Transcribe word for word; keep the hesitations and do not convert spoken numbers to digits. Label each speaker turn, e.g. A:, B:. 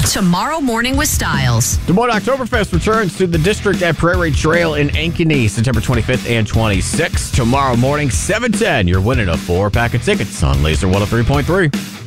A: Tomorrow Morning with Styles.
B: Des Moines Oktoberfest returns to the district at Prairie Trail in Ankeny, September twenty-fifth and twenty-sixth. Tomorrow morning, seven ten, you're winning a four-pack of tickets on Laser one oh three point three.